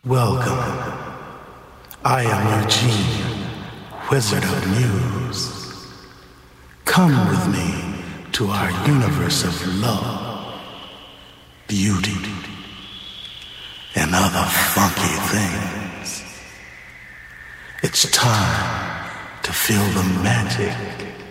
Welcome. I am Eugene, Wizard of Muse. Come with me to our universe of love, beauty, and other funky things. It's time to feel the magic